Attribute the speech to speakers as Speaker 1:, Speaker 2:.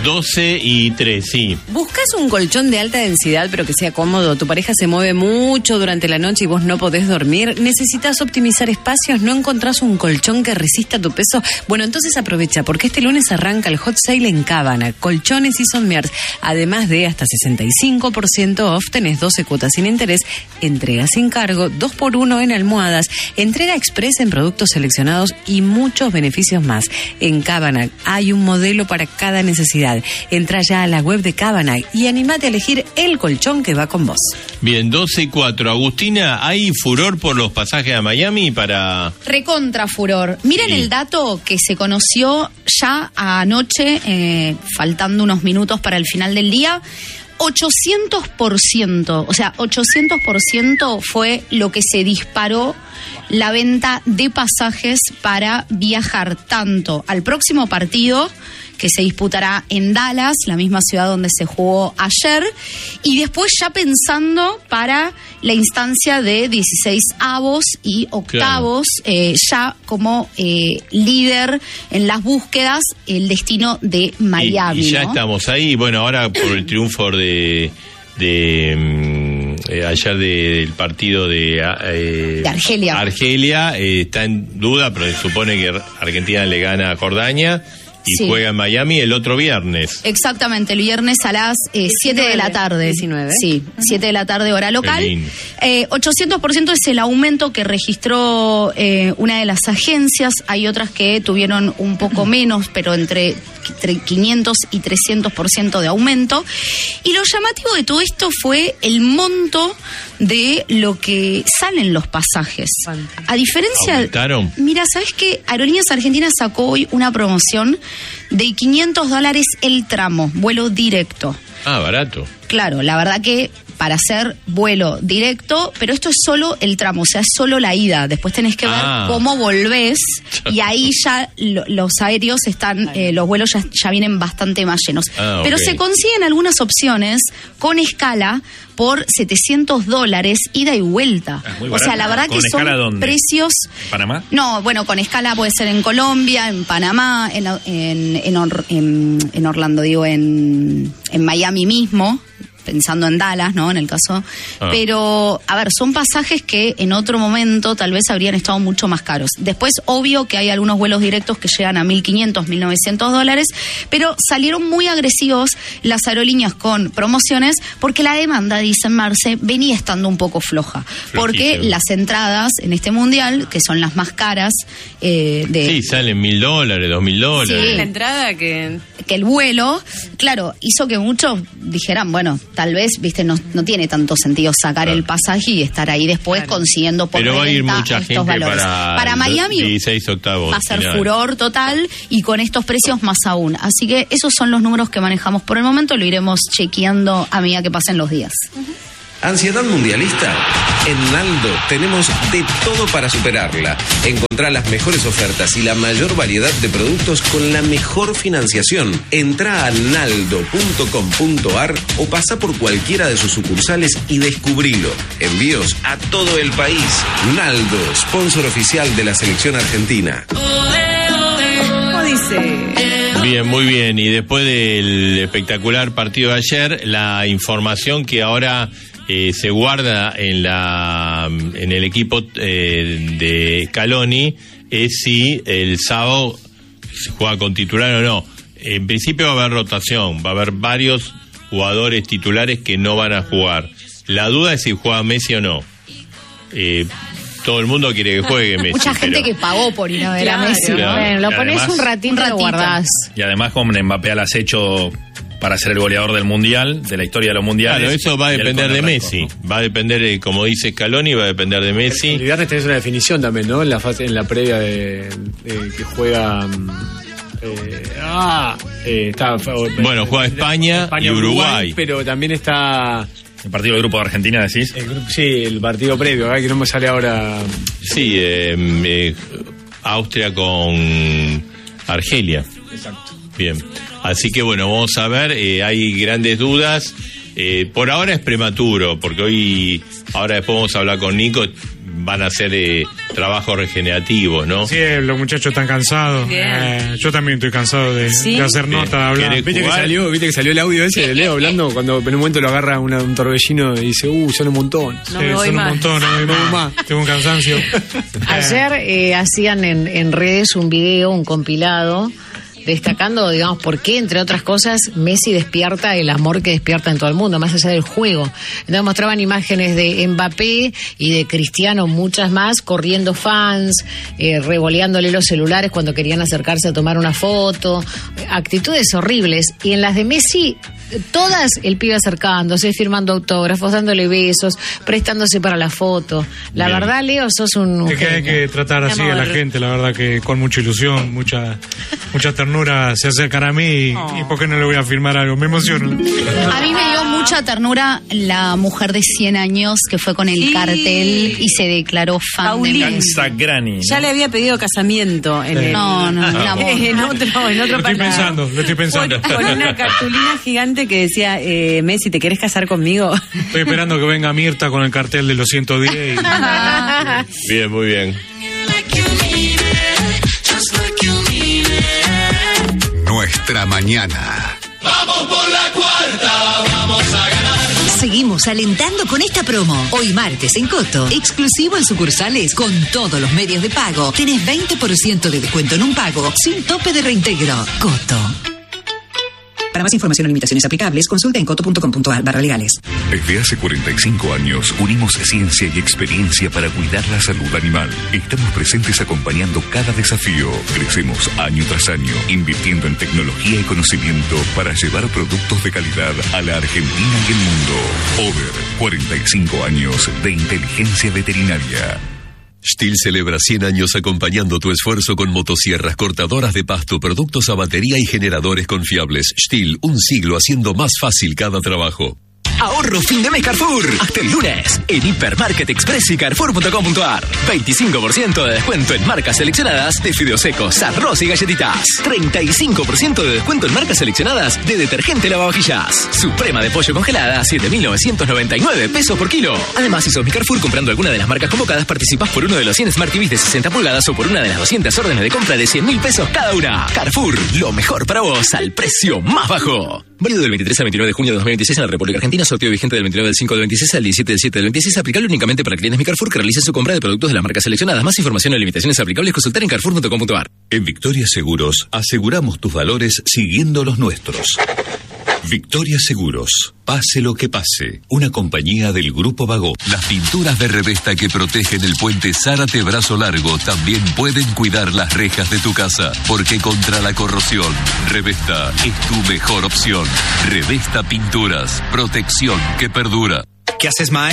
Speaker 1: 12:03, sí.
Speaker 2: ¿Buscas un colchón de alta densidad pero que sea cómodo? ¿Tu pareja se mueve mucho durante la noche y vos no podés dormir? ¿Necesitas optimizar espacios? ¿No encontrás un colchón que resista tu peso? Bueno, entonces aprovecha, porque este lunes arranca el hot sale en Cabana. Colchones y sommiers. Además de hasta 65% off, tenés 12 cuotas sin interés, entrega sin cargo, 2x1 en almohadas, entrega express en productos seleccionados y muchos beneficios más. En Cabana hay un modelo para cada necesidad. Entra ya a la web de Cabana y animate a elegir el colchón que va con vos.
Speaker 1: Bien, 12:04. Agustina, ¿hay furor por los pasajes a Miami para...?
Speaker 3: Recontra furor. Miren el dato que se conoció ya anoche, faltando unos minutos para el final del día. 800%, o sea, 800% fue lo que se disparó la venta de pasajes para viajar tanto al próximo partido, que se disputará en Dallas, la misma ciudad donde se jugó ayer, y después ya pensando para la instancia de 16avos y octavos, ya como líder en las búsquedas, el destino de Miami.
Speaker 1: Y ya
Speaker 3: ¿no?
Speaker 1: estamos ahí, bueno, ahora por el triunfo de ayer del partido de
Speaker 3: Argelia.
Speaker 1: Argelia está en duda, pero se supone que Argentina le gana a Jordania y juega en Miami el otro viernes.
Speaker 3: Exactamente, el viernes a las 7 de la tarde.
Speaker 2: 19.
Speaker 3: Sí, 7 de la tarde hora local. 800% es el aumento que registró una de las agencias. Hay otras que tuvieron un poco menos, pero entre 500 y 300% de aumento. Y lo llamativo de todo esto fue el monto de lo que salen los pasajes. A diferencia...
Speaker 1: ¿Aumentaron?
Speaker 3: Mira, ¿sabes qué? Aerolíneas Argentinas sacó hoy una promoción de $500 el tramo, vuelo directo.
Speaker 1: Ah, barato.
Speaker 3: Claro, la verdad que para hacer vuelo directo, pero esto es solo el tramo, o sea, es solo la ida. Después tenés que ver cómo volvés y ahí ya los aéreos están, los vuelos ya vienen bastante más llenos. Pero se consiguen algunas opciones con escala por $700 ida y vuelta. O sea, la verdad que son precios...
Speaker 4: ¿Panamá?
Speaker 3: No, bueno, con escala puede ser en Colombia, en Panamá, en Orlando, digo, en Miami mismo, pensando en Dallas, ¿no? En el caso. Pero, a ver, son pasajes que en otro momento tal vez habrían estado mucho más caros. Después, obvio que hay algunos vuelos directos que llegan a $1.500, $1.900, pero salieron muy agresivos las aerolíneas con promociones porque la demanda, dicen Marce, venía estando un poco floja. Porque las entradas en este mundial, que son las más caras
Speaker 1: Sí, salen $1.000, $2.000.
Speaker 3: Sí,
Speaker 2: la entrada que
Speaker 3: el vuelo, claro, hizo que muchos dijeran, bueno, tal vez, viste, no tiene tanto sentido sacar el pasaje y estar ahí después consiguiendo por
Speaker 1: pero va a ir
Speaker 3: renta
Speaker 1: mucha
Speaker 3: estos
Speaker 1: gente
Speaker 3: valores. Para Miami
Speaker 1: 16 octavos,
Speaker 3: va a ser furor total y con estos precios más aún. Así que esos son los números que manejamos por el momento, lo iremos chequeando a medida que pasen los días.
Speaker 5: ¿Ansiedad mundialista? En Naldo tenemos de todo para superarla. Encontrá las mejores ofertas y la mayor variedad de productos con la mejor financiación. Entrá a naldo.com.ar o pasa por cualquiera de sus sucursales y descubrilo. Envíos a todo el país. Naldo, sponsor oficial de la selección argentina.
Speaker 2: ¿Cómo dice?
Speaker 1: Bien, muy bien. Y después del espectacular partido de ayer, la información que ahora se guarda en el equipo de Scaloni es si el sábado se juega con titular o no. En principio va a haber rotación, va a haber varios jugadores titulares que no van a jugar. La duda es si juega Messi o no. Todo el mundo quiere que juegue Messi.
Speaker 3: Mucha gente que pagó por ir a ver a Messi.
Speaker 1: Claro.
Speaker 2: Bueno, lo pones
Speaker 4: además,
Speaker 2: un ratito, lo guardás.
Speaker 4: Y además con Mbappé al acecho para ser el goleador del Mundial, de la historia de los Mundiales.
Speaker 1: Claro, eso va a depender de Messi. Va a depender, como dice Scaloni, va a depender de Messi.
Speaker 6: El viernes tenés una definición también, ¿no? En la previa de que juega...
Speaker 1: bueno, juega España y Uruguay.
Speaker 6: Pero también está...
Speaker 4: ¿El partido del grupo de Argentina decís?
Speaker 6: El partido previo, que no me sale ahora...
Speaker 1: Sí, Austria con Argelia.
Speaker 6: Exacto.
Speaker 1: Bien, así que bueno, vamos a ver, hay grandes dudas. Por ahora es prematuro, porque ahora después vamos a hablar con Nico, van a hacer trabajos regenerativos, ¿no?
Speaker 7: Sí, los muchachos están cansados. Yo también estoy cansado de hacer nota, de hablar.
Speaker 6: ¿Viste que salió el audio ese de Leo hablando cuando en un momento lo agarra un torbellino y dice, son un montón?
Speaker 2: No me voy
Speaker 7: son
Speaker 2: más.
Speaker 7: un montón, no me voy más. Tengo un cansancio.
Speaker 8: Ayer hacían en redes un video, un compilado, destacando, digamos, por qué, entre otras cosas, Messi despierta el amor que despierta en todo el mundo, más allá del juego. Entonces mostraban imágenes de Mbappé y de Cristiano, muchas más, corriendo fans, revoleándole los celulares cuando querían acercarse a tomar una foto, actitudes horribles. Y en las de Messi, todas el pibe acercándose, firmando autógrafos, dándole besos, prestándose para la foto. La
Speaker 1: Bien.
Speaker 8: verdad, Leo, sos un
Speaker 7: Es que hay que tratar así a la gente, la verdad que con mucha ilusión, mucha ternura se acercan a mí y ¿por qué no le voy a firmar algo? Me emociona.
Speaker 3: A mí me dio mucha ternura la mujer de 100 años que fue con el cartel y se declaró fan
Speaker 2: Paulina.
Speaker 3: de Messi.
Speaker 4: Gangsta Granny.
Speaker 2: Ya le había pedido casamiento en el...
Speaker 3: No, un amor.
Speaker 2: en otro
Speaker 7: Lo estoy pensando.
Speaker 2: Con una cartulina gigante que decía, Messi, ¿te querés casar conmigo?
Speaker 7: Estoy esperando que venga Mirta con el cartel de los 110.
Speaker 1: Bien, muy bien.
Speaker 9: Nuestra mañana.
Speaker 10: Seguimos alentando con esta promo. Hoy martes en Coto, exclusivo en sucursales con todos los medios de pago. Tenés 20% de descuento en un pago sin tope de reintegro. Coto. Para más información o limitaciones aplicables, consulta en coto.com.ar/legales.
Speaker 9: Desde hace 45 años unimos ciencia y experiencia para cuidar la salud animal. Estamos presentes acompañando cada desafío. Crecemos año tras año, invirtiendo en tecnología y conocimiento para llevar productos de calidad a la Argentina y el mundo. Over, 45 años de inteligencia veterinaria.
Speaker 11: Stihl celebra 100 años acompañando tu esfuerzo con motosierras, cortadoras de pasto, productos a batería y generadores confiables. Stihl, un siglo haciendo más fácil cada trabajo.
Speaker 12: Ahorro fin de mes Carrefour. Hasta el lunes. En Hipermarket Express y Carrefour.com.ar. 25% de descuento en marcas seleccionadas de fideos secos, arroz y galletitas. 35% de descuento en marcas seleccionadas de detergente lavavajillas. Suprema de pollo congelada, 7.999 pesos por kilo. Además, si sos mi Carrefour comprando alguna de las marcas convocadas, participás por uno de los 100 Smart TVs de 60 pulgadas o por una de las 200 órdenes de compra de 100.000 pesos cada una. Carrefour, lo mejor para vos al precio más bajo. Válido del 23 al 29 de junio de 2026 en la República Argentina. Sorteo vigente del 29 del 5 del 26 al 17 del 7 del 26. Aplicable únicamente para clientes Mi Carrefour que realicen su compra de productos de las marcas seleccionadas. Más información o limitaciones aplicables, consultar en carrefour.com.ar.
Speaker 11: En Victoria Seguros aseguramos tus valores siguiendo los nuestros. Victoria Seguros, pase lo que pase, una compañía del Grupo Bagó. Las pinturas de Revesta que protegen el puente Zárate Brazo Largo también pueden cuidar las rejas de tu casa, porque contra la corrosión, Revesta es tu mejor opción. Revesta Pinturas, protección que perdura.
Speaker 12: ¿Qué haces, Mae?